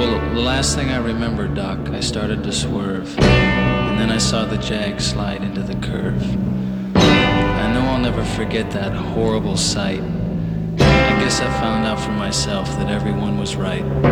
The last thing I remember, Doc, I started to swerve, and then I saw the Jag slide into the curve. I know I'll never forget that horrible sight. I guess I found out for myself that everyone was right.